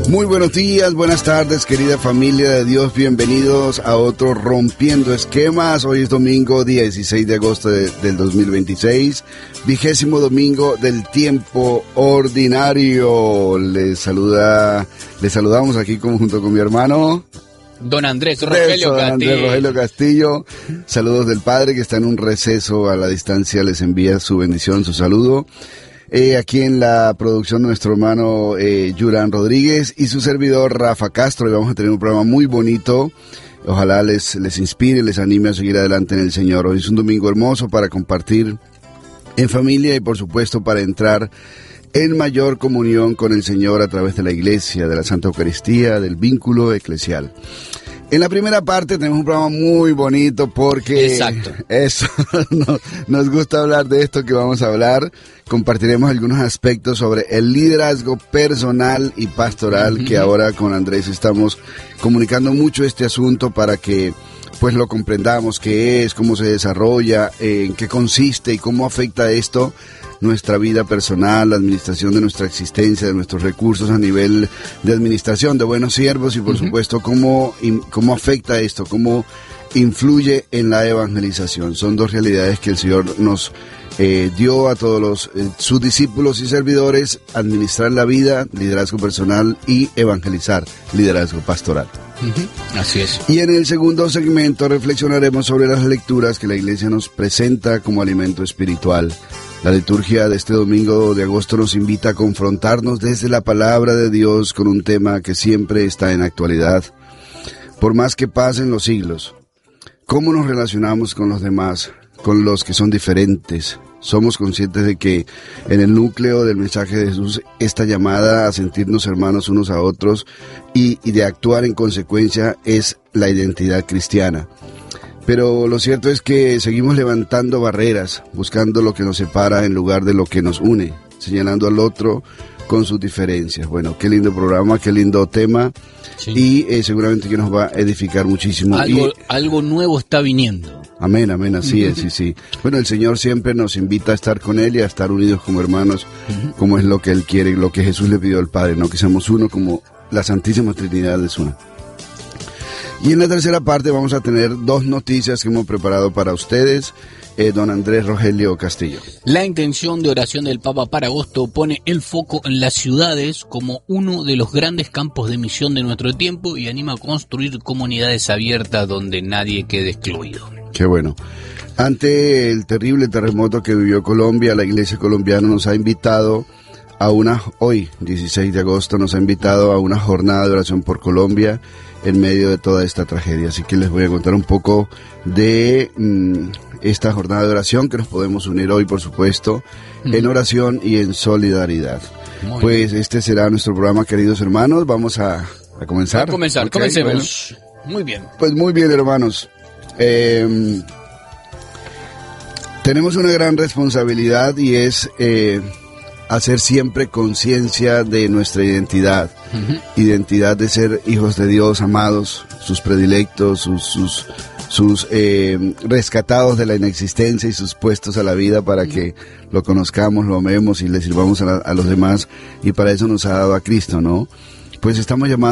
Muy buenos días, buenas tardes, querida familia de Dios, bienvenidos a otro Rompiendo Esquemas. Hoy es domingo, día 16 de agosto del 2026, 20º domingo del tiempo ordinario. Les saludamos aquí junto con mi hermano Don Andrés Rogelio Castillo. Saludos del Padre que está en un receso a la distancia, les envía su bendición, su saludo. Aquí en la producción nuestro hermano Yuran Rodríguez y su servidor Rafa Castro. Y vamos a tener un programa muy bonito. Ojalá les inspire, les anime a seguir adelante en el Señor. Hoy es un domingo hermoso para compartir en familia y por supuesto para entrar en mayor comunión con el Señor a través de la iglesia, de la Santa Eucaristía, del vínculo eclesial. En la primera parte tenemos un programa muy bonito porque exacto, eso nos gusta hablar de esto que vamos a hablar. Compartiremos algunos aspectos sobre el liderazgo personal y pastoral, que ahora con Andrés estamos comunicando mucho este asunto para que pues lo comprendamos, qué es, cómo se desarrolla, en qué consiste y cómo afecta esto nuestra vida personal, la administración de nuestra existencia, de nuestros recursos a nivel de administración, de buenos siervos y por supuesto cómo afecta esto, cómo influye en la evangelización. Son dos realidades que el Señor nos dio a todos sus discípulos y servidores: administrar la vida, liderazgo personal, y evangelizar, liderazgo pastoral. Así es. Y en el segundo segmento reflexionaremos sobre las lecturas que la Iglesia nos presenta como alimento espiritual. La liturgia de este domingo de agosto nos invita a confrontarnos desde la palabra de Dios con un tema que siempre está en actualidad. Por más que pasen los siglos, ¿cómo nos relacionamos con los demás, con los que son diferentes? Somos conscientes de que en el núcleo del mensaje de Jesús, esta llamada a sentirnos hermanos unos a otros y de actuar en consecuencia es la identidad cristiana. Pero lo cierto es que seguimos levantando barreras, buscando lo que nos separa en lugar de lo que nos une, señalando al otro con sus diferencias. Bueno, qué lindo programa, qué lindo tema, sí. Y seguramente que nos va a edificar muchísimo. Algo nuevo está viniendo. Amén, así es, sí. Bueno, el Señor siempre nos invita a estar con Él y a estar unidos como hermanos, como es lo que Él quiere, lo que Jesús le pidió al Padre, ¿no? Que seamos uno como la Santísima Trinidad es una. Y en la tercera parte vamos a tener dos noticias que hemos preparado para ustedes. Don Andrés Rogelio Castillo. La intención de oración del Papa para agosto pone el foco en las ciudades como uno de los grandes campos de misión de nuestro tiempo y anima a construir comunidades abiertas donde nadie quede excluido. Qué bueno. Ante el terrible terremoto que vivió Colombia, la Iglesia colombiana nos ha invitado hoy, 16 de agosto, nos ha invitado a una jornada de oración por Colombia en medio de toda esta tragedia. Así que les voy a contar un poco de esta jornada de oración, que nos podemos unir hoy, por supuesto, en oración y en solidaridad. Pues este será nuestro programa, queridos hermanos. Vamos a comenzar. Comencemos. Bueno. Muy bien. Pues muy bien, hermanos. Tenemos una gran responsabilidad y es hacer siempre conciencia de nuestra identidad, identidad de ser hijos de Dios, amados, sus predilectos, sus rescatados de la inexistencia y sus puestos a la vida para que lo conozcamos, lo amemos y le sirvamos a los demás, y para eso nos ha dado a Cristo, ¿no? Pues estamos llamados